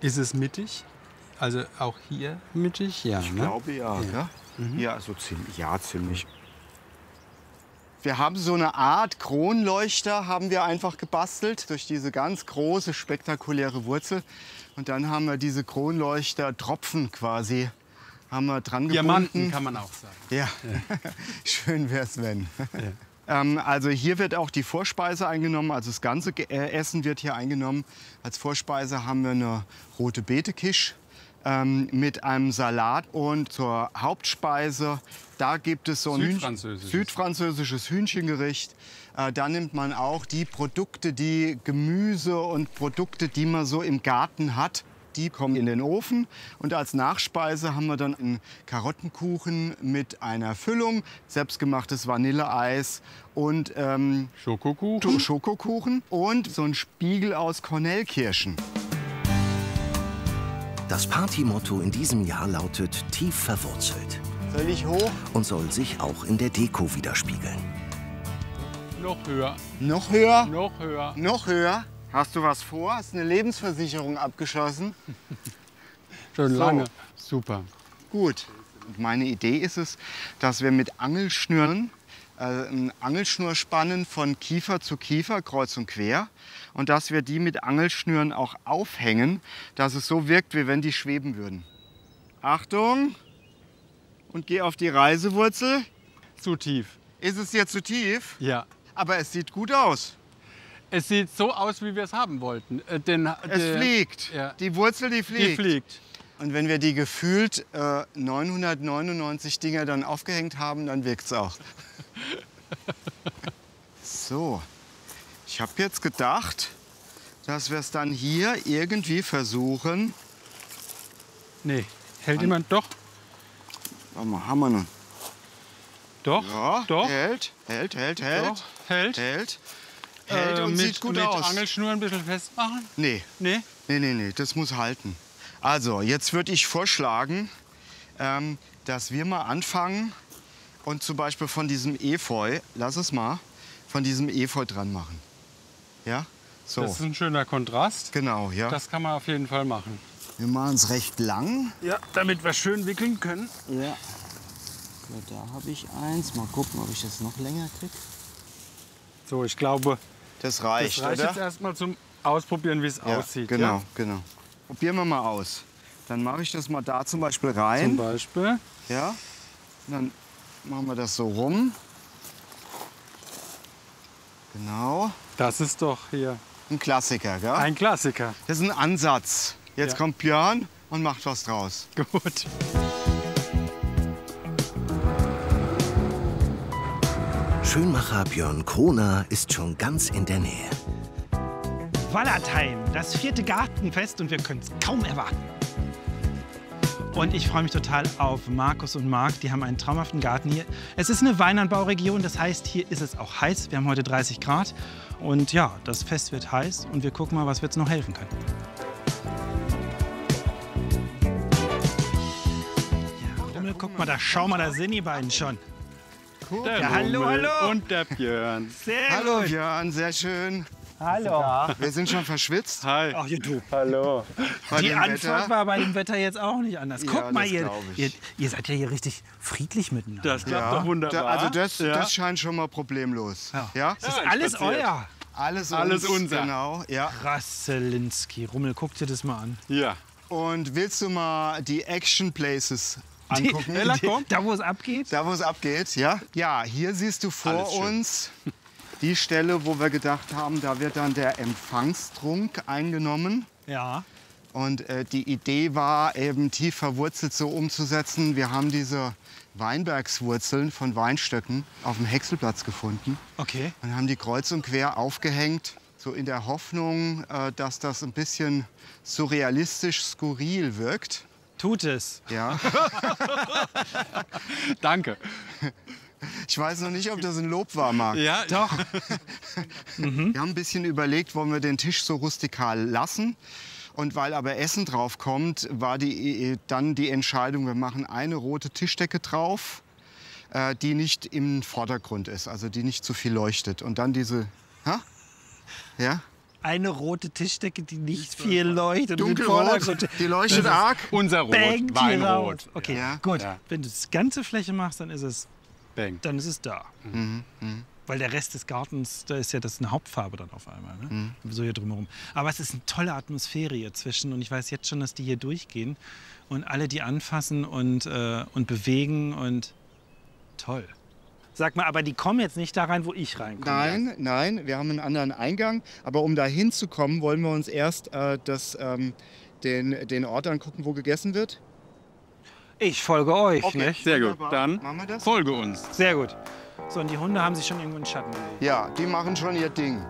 Ist es mittig? Also auch hier mittig? Ja, Ich ne? glaube ja. Ja, ja also ziemlich. Wir haben so eine Art Kronleuchter, haben wir einfach gebastelt durch diese ganz große, spektakuläre Wurzel. Und dann haben wir diese Kronleuchter-Tropfen quasi haben wir dran Diamanten gebunden. kann man auch sagen. Ja, schön wär's, wenn. Ja. Also hier wird auch die Vorspeise eingenommen, also das ganze Essen wird hier eingenommen. Als Vorspeise haben wir eine rote Beete-Quiche mit einem Salat. Und zur Hauptspeise, da gibt es so ein südfranzösisches Hühnchengericht. Da nimmt man auch die Produkte, die Gemüse und Produkte, die man so im Garten hat. Die kommen in den Ofen und als Nachspeise haben wir dann einen Karottenkuchen mit einer Füllung, selbstgemachtes Vanilleeis und Schokokuchen und so ein Spiegel aus Kornelkirschen. Das Partymotto in diesem Jahr lautet tief verwurzelt Soll ich hoch? und soll sich auch in der Deko widerspiegeln. Noch höher, Noch höher? noch höher. Noch höher? Hast du was vor? Hast du eine Lebensversicherung abgeschlossen? Schon So. lange. Super. Gut. Und meine Idee ist es, dass wir mit Angelschnüren eine Angelschnur spannen von Kiefer zu Kiefer, kreuz und quer. Und dass wir die mit Angelschnüren auch aufhängen, dass es so wirkt, wie wenn die schweben würden. Achtung! Und geh auf die Reisewurzel. Zu tief. Ist es jetzt zu tief? Ja. Aber es sieht gut aus. Es sieht so aus, wie wir es haben wollten. Es fliegt. Ja. Die Wurzel, die fliegt. Die fliegt. Und wenn wir die gefühlt 999 Dinger dann aufgehängt haben, dann wirkt es auch. So, ich habe jetzt gedacht, dass wir es dann hier irgendwie versuchen. Nee, hält jemand doch? Warte mal, haben wir noch? Doch, Ja, doch, hält. doch, hält. Hält und mit, sieht gut mit aus. Angelschnur ein bisschen festmachen? Nee, Nee? nee, das muss halten. Also, jetzt würde ich vorschlagen, dass wir mal anfangen und zum Beispiel von diesem Efeu, lass es mal, von diesem Efeu dran machen. Ja? So. Das ist ein schöner Kontrast. Genau, ja. Das kann man auf jeden Fall machen. Wir machen es recht lang. Ja, damit wir schön wickeln können. Ja. Gut, da habe ich eins. Mal gucken, ob ich das noch länger kriege. So, ich glaube, Das das reicht, reicht oder? jetzt erstmal zum Ausprobieren, wie es Ja, aussieht. genau, Ja? genau. Probieren wir mal aus. Dann mache ich das mal da zum Beispiel Zum rein. Beispiel. Ja. Und dann machen wir das so rum. Genau. Das ist doch hier Ein Klassiker, gell? ein Klassiker. Das ist ein Ansatz. Jetzt Ja. kommt Björn und macht was draus. Gut. Schönmacher Björn Kroner ist schon ganz in der Nähe. Wallertheim, das 4. Gartenfest und wir können es kaum erwarten. Und ich freue mich total auf Markus und Marc. Die haben einen traumhaften Garten hier. Es ist eine Weinanbauregion, das heißt, hier ist es auch heiß. Wir haben heute 30 Grad. Und ja, das Fest wird heiß und wir gucken mal, was wir jetzt noch helfen können. Ja, Rummel, guck mal, da schau mal, da sind die beiden schon. Der Ja, hallo, Rummel hallo. Und der Björn. Sehr Hallo gut. Björn, sehr schön. Hallo. Wir sind schon verschwitzt. Hi. Ach, ja, du. Hallo. Bei Die dem Antwort Wetter. war bei dem Wetter jetzt auch nicht anders. Ja, Guck mal, das ihr, glaub ihr, ich. ihr seid ja hier richtig friedlich miteinander. Das klappt doch wunderbar. Also das ja. scheint schon mal problemlos. Ja? Das ist Ja, alles spaziert. euer. Alles Alles uns, unser. Genau, ja. Rasselinski. Rummel, guck dir das mal an. Ja. Und willst du mal die Action Places angucken? Ella, komm. Da, wo es abgeht? Da, wo es abgeht, ja? Ja, hier siehst du vor Alles schön. uns die Stelle, wo wir gedacht haben, da wird dann der Empfangstrunk eingenommen. Ja. Und die Idee war, eben tief verwurzelt so umzusetzen. Wir haben diese Weinbergswurzeln von Weinstöcken auf dem Häckselplatz gefunden Okay. und haben die kreuz und quer aufgehängt, so in der Hoffnung, dass das ein bisschen surrealistisch, skurril wirkt. Tut es. Ja. Danke. Ich weiß noch nicht, ob das ein Lob war, Marc. Ja, Doch. Wir haben ein bisschen überlegt, wollen wir den Tisch so rustikal lassen. Und weil aber Essen drauf kommt, war dann die Entscheidung, wir machen eine rote Tischdecke drauf, die nicht im Vordergrund ist, also die nicht zu viel leuchtet. Und dann diese, ha? Ja? eine rote Tischdecke, die nicht viel leuchtet. Und im Dunkelrot, Vordergrund die leuchtet arg. Unser Rot, bangt hier Weinrot. raus. Okay, Ja. gut. Ja. Wenn du das ganze Fläche machst, dann ist es Bang. da. Weil der Rest des Gartens, da ist ja das eine Hauptfarbe dann auf einmal. Ne? So hier drumherum. Aber es ist eine tolle Atmosphäre hier zwischen. Und ich weiß jetzt schon, dass die hier durchgehen. Und alle die anfassen und bewegen. Und toll. Sag mal, aber die kommen jetzt nicht da rein, wo ich reinkomme. Nein, wir haben einen anderen Eingang. Aber um da hinzukommen, wollen wir uns erst den Ort angucken, wo gegessen wird. Ich folge euch, nicht? Sehr gut, Wunderbar. dann Machen wir das? folge uns. Sehr gut. So, und die Hunde haben sich schon irgendwo in den Schatten gelegt. Ja, die machen schon ihr Ding.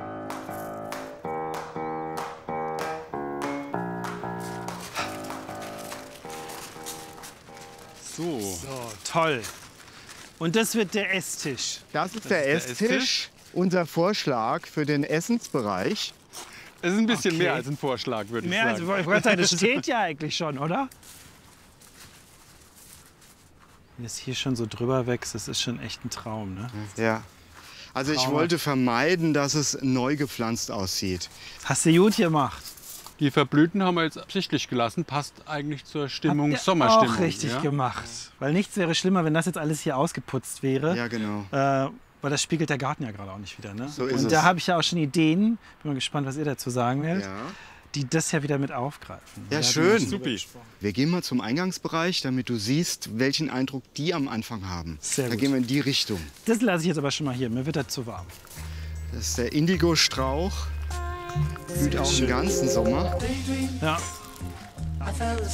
So. So, toll. Und das wird der Esstisch. Das ist der Esstisch. Esstisch. Unser Vorschlag für den Essensbereich. Es ist ein bisschen Okay. mehr als ein Vorschlag, würde ich Mehr als sagen. ich wollte sagen, das steht ja eigentlich schon, oder? Wenn es hier schon so drüber wächst, das ist schon echt ein Traum, ne? Ja. Also ich wollte vermeiden, dass es neu gepflanzt aussieht. Hast du gut gemacht. Die Verblüten haben wir jetzt absichtlich gelassen. Passt eigentlich zur Stimmung, Habt ihr Sommerstimmung. auch richtig ja? gemacht. Weil nichts wäre schlimmer, wenn das jetzt alles hier ausgeputzt wäre. Ja, genau. Weil das spiegelt der Garten ja gerade auch nicht wieder. Ne? So ist Und es. da habe ich ja auch schon Ideen. Bin mal gespannt, was ihr dazu sagen werdet. Ja. Die das ja wieder mit aufgreifen. Ja, Wir hatten schön. schon drüber Supi. gesprochen. Wir gehen mal zum Eingangsbereich, damit du siehst, welchen Eindruck die am Anfang haben. Sehr Da gut. gehen wir in die Richtung. Das lasse ich jetzt aber schon mal hier. Mir wird das zu warm. Das ist der Indigo-Strauch. Blüht auch den ganzen Sommer. Ja.